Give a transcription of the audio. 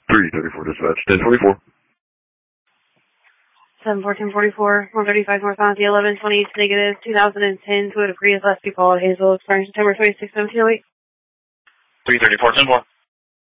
334 dispatch, 1024. 71444, 135 North Monty, 1128 negative, 2010 Toyota Prius last week, Hazel, expiring September 26, 1708. 334, 10-4.